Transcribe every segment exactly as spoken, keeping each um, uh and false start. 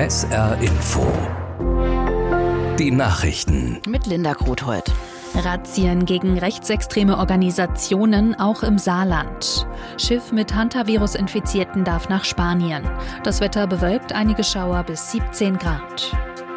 S R Info. Die Nachrichten. Mit Linda Grothold. Razzien gegen rechtsextreme Organisationen auch im Saarland. Schiff mit Hantavirus-Infizierten darf nach Spanien. Das Wetter bewölkt, einige Schauer bis siebzehn Grad.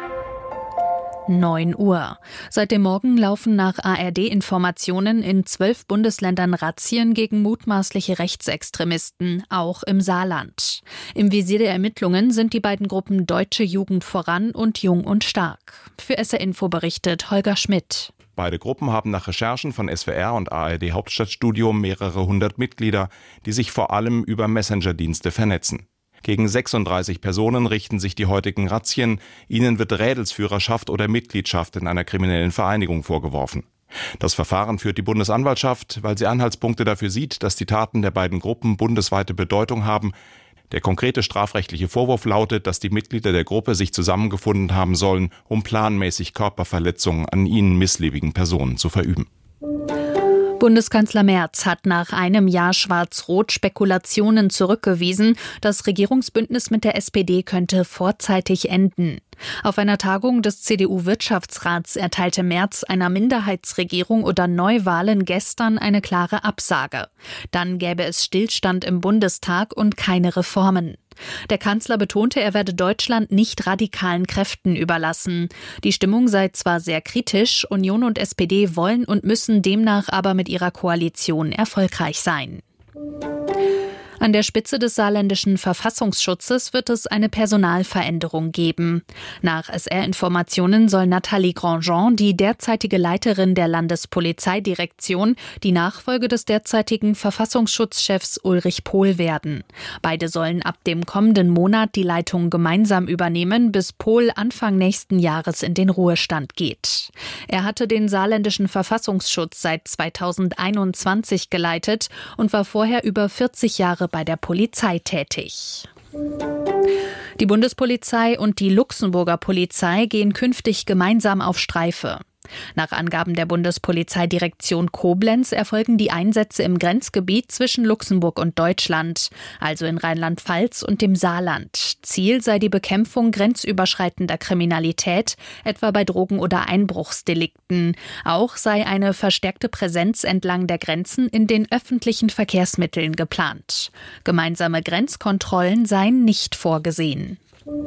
neun Uhr. Seit dem Morgen laufen nach A R D-Informationen in zwölf Bundesländern Razzien gegen mutmaßliche Rechtsextremisten, auch im Saarland. Im Visier der Ermittlungen sind die beiden Gruppen Deutsche Jugend voran und Jung und Stark. Für S R Info berichtet Holger Schmidt. Beide Gruppen haben nach Recherchen von S W R und A R D Hauptstadtstudio mehrere hundert Mitglieder, die sich vor allem über Messenger-Dienste vernetzen. Gegen sechsunddreißig Personen richten sich die heutigen Razzien. Ihnen wird Rädelsführerschaft oder Mitgliedschaft in einer kriminellen Vereinigung vorgeworfen. Das Verfahren führt die Bundesanwaltschaft, weil sie Anhaltspunkte dafür sieht, dass die Taten der beiden Gruppen bundesweite Bedeutung haben. Der konkrete strafrechtliche Vorwurf lautet, dass die Mitglieder der Gruppe sich zusammengefunden haben sollen, um planmäßig Körperverletzungen an ihnen missliebigen Personen zu verüben. Bundeskanzler Merz hat nach einem Jahr Schwarz-Rot-Spekulationen zurückgewiesen, das Regierungsbündnis mit der S P D könnte vorzeitig enden. Auf einer Tagung des C D U-Wirtschaftsrats erteilte Merz einer Minderheitsregierung oder Neuwahlen gestern eine klare Absage. Dann gäbe es Stillstand im Bundestag und keine Reformen. Der Kanzler betonte, er werde Deutschland nicht radikalen Kräften überlassen. Die Stimmung sei zwar sehr kritisch, Union und S P D wollen und müssen demnach aber mit ihrer Koalition erfolgreich sein. An der Spitze des saarländischen Verfassungsschutzes wird es eine Personalveränderung geben. Nach S R-Informationen soll Nathalie Grandjean, die derzeitige Leiterin der Landespolizeidirektion, die Nachfolge des derzeitigen Verfassungsschutzchefs Ulrich Pohl werden. Beide sollen ab dem kommenden Monat die Leitung gemeinsam übernehmen, bis Pohl Anfang nächsten Jahres in den Ruhestand geht. Er hatte den saarländischen Verfassungsschutz seit zweitausendeinundzwanzig geleitet und war vorher über vierzig Jahre bei der Polizei tätig. Die Bundespolizei und die Luxemburger Polizei gehen künftig gemeinsam auf Streife. Nach Angaben der Bundespolizeidirektion Koblenz erfolgen die Einsätze im Grenzgebiet zwischen Luxemburg und Deutschland, also in Rheinland-Pfalz und dem Saarland. Ziel sei die Bekämpfung grenzüberschreitender Kriminalität, etwa bei Drogen- oder Einbruchsdelikten. Auch sei eine verstärkte Präsenz entlang der Grenzen in den öffentlichen Verkehrsmitteln geplant. Gemeinsame Grenzkontrollen seien nicht vorgesehen.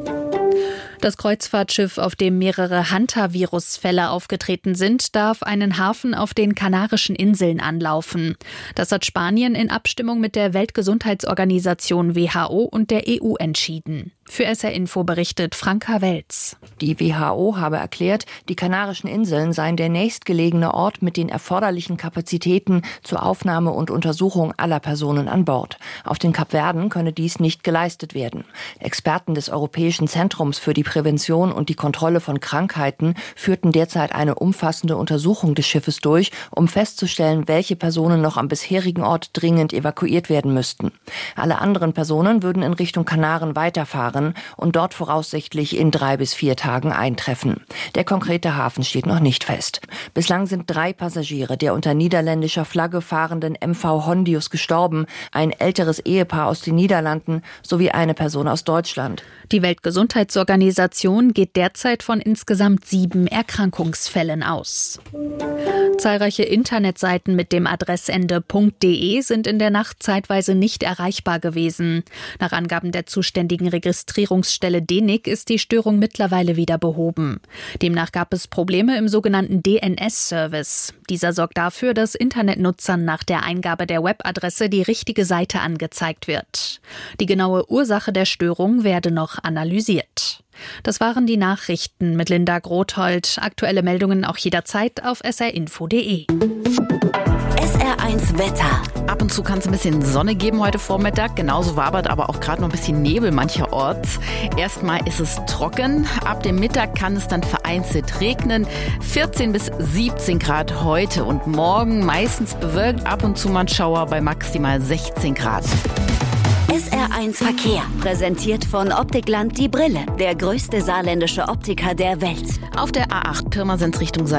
Das Kreuzfahrtschiff, auf dem mehrere Hantavirus-Fälle aufgetreten sind, darf einen Hafen auf den Kanarischen Inseln anlaufen. Das hat Spanien in Abstimmung mit der Weltgesundheitsorganisation W H O und der E U entschieden. Für S R Info berichtet Franka Welz. Die W H O habe erklärt, die Kanarischen Inseln seien der nächstgelegene Ort mit den erforderlichen Kapazitäten zur Aufnahme und Untersuchung aller Personen an Bord. Auf den Kapverden könne dies nicht geleistet werden. Experten des Europäischen Zentrums für die Prävention und die Kontrolle von Krankheiten führten derzeit eine umfassende Untersuchung des Schiffes durch, um festzustellen, welche Personen noch am bisherigen Ort dringend evakuiert werden müssten. Alle anderen Personen würden in Richtung Kanaren weiterfahren und dort voraussichtlich in drei bis vier Tagen eintreffen. Der konkrete Hafen steht noch nicht fest. Bislang sind drei Passagiere der unter niederländischer Flagge fahrenden M V Hondius gestorben, ein älteres Ehepaar aus den Niederlanden sowie eine Person aus Deutschland. Die Weltgesundheitsorganisation geht derzeit von insgesamt sieben Erkrankungsfällen aus. Zahlreiche Internetseiten mit dem Adressende .de sind in der Nacht zeitweise nicht erreichbar gewesen. Nach Angaben der zuständigen Registrierungsstelle D E N I C ist die Störung mittlerweile wieder behoben. Demnach gab es Probleme im sogenannten D N S-Service. Dieser sorgt dafür, dass Internetnutzern nach der Eingabe der Webadresse die richtige Seite angezeigt wird. Die genaue Ursache der Störung werde noch analysiert. Das waren die Nachrichten mit Linda Grothold. Aktuelle Meldungen auch jederzeit auf s r info punkt d e. S R eins Wetter. Ab und zu kann es ein bisschen Sonne geben heute Vormittag. Genauso wabert aber auch gerade noch ein bisschen Nebel mancherorts. Erstmal ist es trocken. Ab dem Mittag kann es dann vereinzelt regnen. vierzehn bis siebzehn Grad heute und morgen. Meistens bewölkt, ab und zu mal ein Schauer bei maximal sechzehn Grad. S R eins Verkehr, präsentiert von Optikland die Brille, der größte saarländische Optiker der Welt. Auf der A acht Pirmasens Richtung Saarbrücken